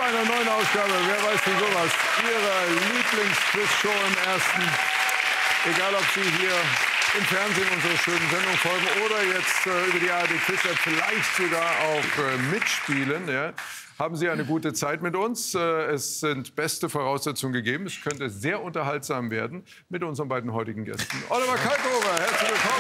einer neuen Ausgabe, wer weiß denn sowas, Ihrer Lieblingsquiz-Show im Ersten. Egal, ob Sie hier im Fernsehen unserer schönen Sendung folgen oder jetzt über die ARD Quiz-App vielleicht sogar auch mitspielen. Ja. Haben Sie eine gute Zeit mit uns. Es sind beste Voraussetzungen gegeben. Es könnte sehr unterhaltsam werden mit unseren beiden heutigen Gästen. Oliver Kalkofe, herzlich willkommen.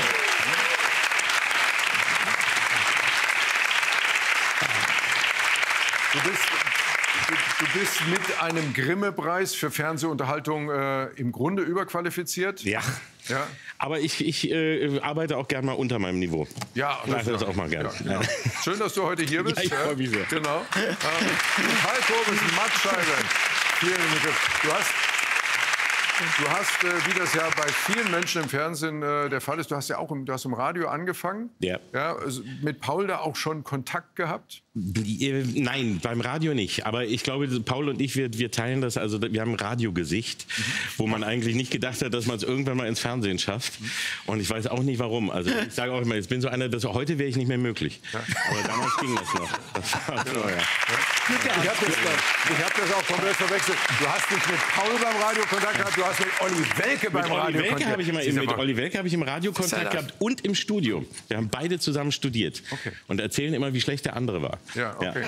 Du bist mit einem Grimme-Preis für Fernsehunterhaltung im Grunde überqualifiziert. Ja. Ja. Aber ich arbeite auch gern mal unter meinem Niveau. Ja, ich mache das auch mal gerne. Ja, genau. Schön, dass du heute hier bist. Ja, ich freue mich sehr. Genau. Karl Kobes, Mattscheibe. Du hast, wie das ja bei vielen Menschen im Fernsehen der Fall ist, du hast im Radio angefangen. Ja. Ja, also mit Paul da auch schon Kontakt gehabt? Nein, beim Radio nicht. Aber ich glaube, Paul und ich, wir teilen das. Also wir haben ein Radiogesicht, wo man eigentlich nicht gedacht hat, dass man es irgendwann mal ins Fernsehen schafft. Und ich weiß auch nicht, warum. Also ich sage auch immer, jetzt bin so einer, heute wäre ich nicht mehr möglich. Ja. Aber damals ging das noch. Das war genau. Ich hab das auch komplett verwechselt. Du hast nicht mit Paul beim Radio Kontakt gehabt, du hast mit Olli Welke beim Radio Kontakt gehabt. Mit Olli Welke habe ich im Radio Kontakt gehabt und im Studio. Wir haben beide zusammen studiert. Okay. Und erzählen immer, wie schlecht der andere war. Ja, okay. Ja.